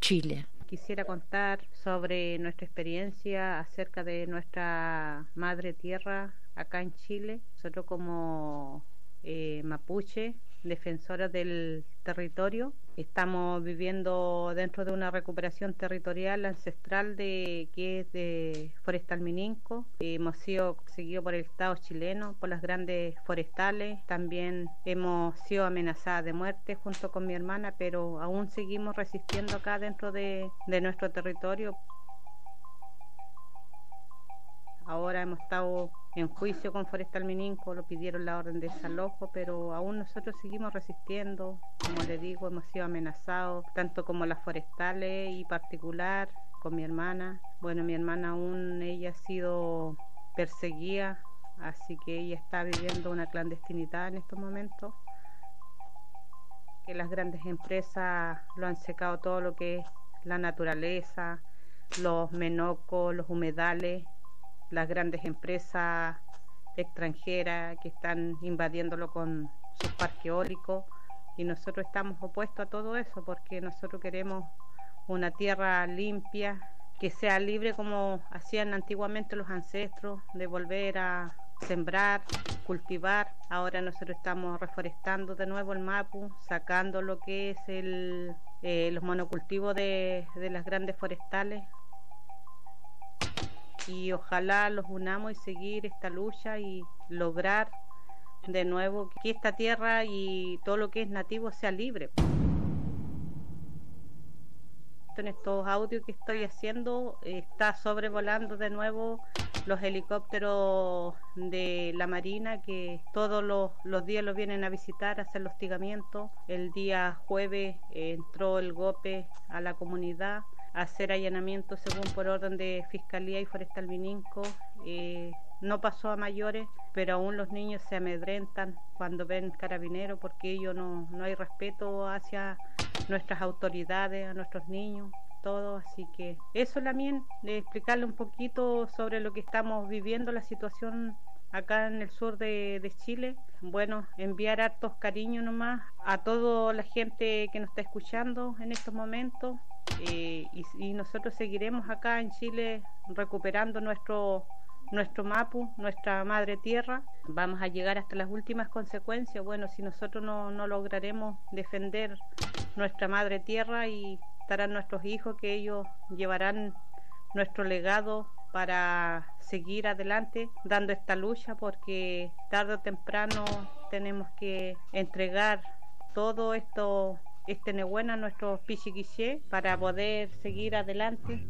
Chile. Quisiera contar sobre nuestra experiencia acerca de nuestra madre tierra acá en Chile. Nosotros como mapuche, defensoras del territorio, estamos viviendo dentro de una recuperación territorial ancestral que es de Forestal Mininco. Hemos sido seguidos por el Estado chileno, por las grandes forestales. También hemos sido amenazadas de muerte junto con mi hermana, pero aún seguimos resistiendo acá dentro de nuestro territorio. Ahora hemos estado en juicio con Forestal Mininco, lo pidieron la orden de desalojo, pero aún nosotros seguimos resistiendo. Como le digo, hemos sido amenazados, tanto como las forestales y particular, con mi hermana. Bueno, mi hermana aún, ella ha sido perseguida, así que ella está viviendo una clandestinidad en estos momentos. Que las grandes empresas lo han secado todo lo que es la naturaleza, los menocos, los humedales, las grandes empresas extranjeras que están invadiéndolo con sus parques eólicos, y nosotros estamos opuestos a todo eso porque nosotros queremos una tierra limpia, que sea libre como hacían antiguamente los ancestros, de volver a sembrar, cultivar. Ahora nosotros estamos reforestando de nuevo el Mapu, sacando lo que es los monocultivos de las grandes forestales, y ojalá los unamos y seguir esta lucha y lograr de nuevo que esta tierra y todo lo que es nativo sea libre. En estos audios que estoy haciendo está sobrevolando de nuevo los helicópteros de la Marina, que todos los días los vienen a visitar, a hacer los hostigamientos. El día jueves entró el GOPE a la comunidad a hacer allanamientos según por orden de Fiscalía y Forestal Mininco. No pasó a mayores, pero aún los niños se amedrentan cuando ven carabineros, porque ellos no hay respeto hacia nuestras autoridades, a nuestros niños, todo. Así que eso también, de explicarle un poquito sobre lo que estamos viviendo, la situación acá en el sur de Chile. Bueno, enviar hartos cariños nomás a toda la gente que nos está escuchando en estos momentos, y nosotros seguiremos acá en Chile recuperando nuestro Mapu, nuestra madre tierra. Vamos a llegar hasta las últimas consecuencias. Bueno, si nosotros no lograremos defender nuestra madre tierra, y estarán nuestros hijos, que ellos llevarán nuestro legado para seguir adelante dando esta lucha, porque tarde o temprano tenemos que entregar todo esto, este Nehuena, nuestros pichiquiché, para poder seguir adelante.